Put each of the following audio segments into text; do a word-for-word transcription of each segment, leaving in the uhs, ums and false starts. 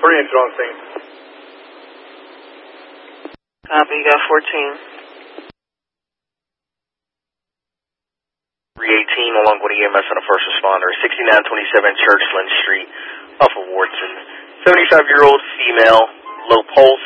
three engine on scene. Copy, you got fourteen. three eighteen along with E M S and a first responder, sixty-nine twenty-seven Churchland Street, off of Wharton. seventy-five-year-old female, low pulse,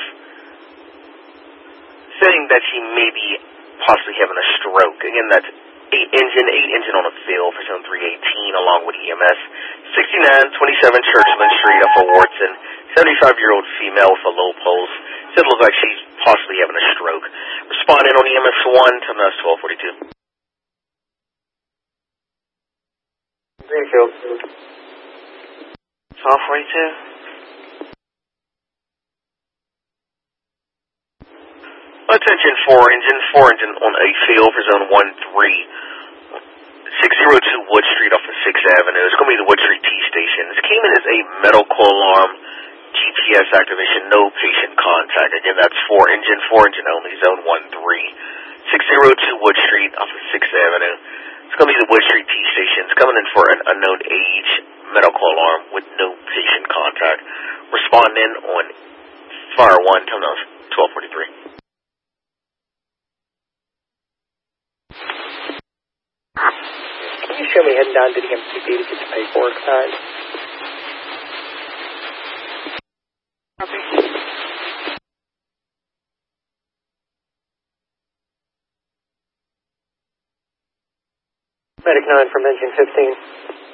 saying that she may be possibly having a stroke. Again, that's eight engine, eight engine on a field for zone three eighteen along with E M S. sixty-nine twenty-seven Churchland Street, off of Wharton. seventy-five-year-old female with a low pulse. Said it looks like she's possibly having a stroke. Responding on E M S one, time that's twelve forty-two. Greenfield. twelve forty-two. Attention four engine, four engine on a field for zone one three. six oh two Wood Street off of sixth Avenue. It's going to be the Wood Street T station. This came in as a medical alarm, G P S activation, no patient contact. Again, that's four engine, four engine only, zone one three. six oh two Wood Street off of sixth Avenue. It's going to be the Wood Street T station. It's coming in for an unknown age medical alarm with no patient contact. Responding on Fire one, time now twelve forty-three. Can you show me heading down to the M C P to get the paperwork signed? Copy. Medic nine from engine fifteen.